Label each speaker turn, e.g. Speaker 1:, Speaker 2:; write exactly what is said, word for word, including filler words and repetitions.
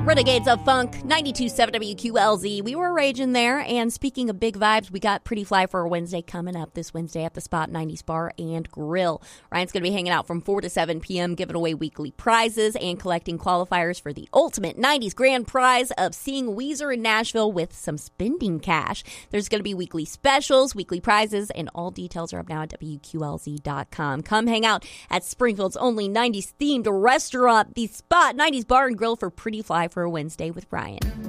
Speaker 1: Renegades of Funk, ninety-two point seven W Q L Z. We were raging there. And speaking of big vibes, we got Pretty Fly for a Wednesday coming up this Wednesday at the Spot nineties Bar and Grill. Ryan's going to be hanging out from four to seven p.m., giving away weekly prizes and collecting qualifiers for the ultimate nineties grand prize of seeing Weezer in Nashville with some spending cash. There's going to be weekly specials, weekly prizes, and all details are up now at W Q L Z dot com. Come hang out at Springfield's only nineties-themed restaurant, the Spot nineties Bar and Grill, for Pretty Fly for a Wednesday with Ryan.